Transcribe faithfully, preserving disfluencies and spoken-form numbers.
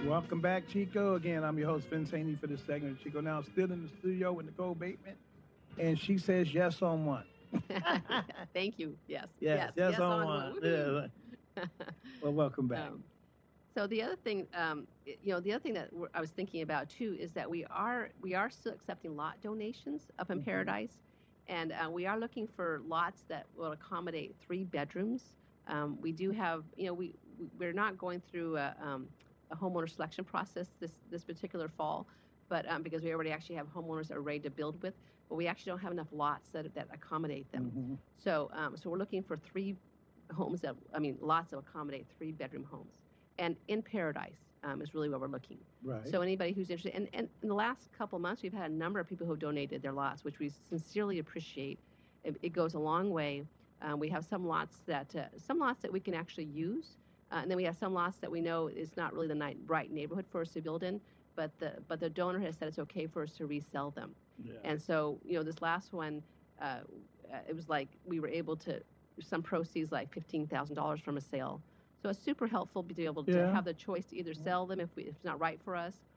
Welcome back, Chico. Again, I'm your host, Vince Haney, for this segment. Chico now still in the studio with Nicole Bateman, and she says yes on one. Thank you. Yes, Yes, yes, yes yes on on one. one. Yeah. Well, welcome back. um, so the other thing, um, y- you know, the other thing that we're, I was thinking about too is that we are we are still accepting lot donations up in Mhm. Paradise, and uh, we are looking for lots that will accommodate three bedrooms. Um, we do have, you know, we we- we're not going through a, um, a homeowner selection process this this particular fall, but um, because we already actually have homeowners that are ready to build with, but we actually don't have enough lots that that accommodate them. Mhm. So um, so we're looking for three homes that, I mean, lots that accommodate three bedroom homes. And in Paradise um, is really where we're looking. Right. So anybody who's interested, and, and in the last couple of months, we've had a number of people who have donated their lots, which we sincerely appreciate. It, it goes a long way. Um, we have some lots that uh, some lots that we can actually use, uh, and then we have some lots that we know is not really the ni- right neighborhood for us to build in. But the but the donor has said it's okay for us to resell them. Yeah. And so, you know, this last one, uh, uh, it was like we were able to some proceeds, like fifteen thousand dollars from a sale. So it's super helpful to be able to Yeah. have the choice to either sell them if, we, if it's not right for us,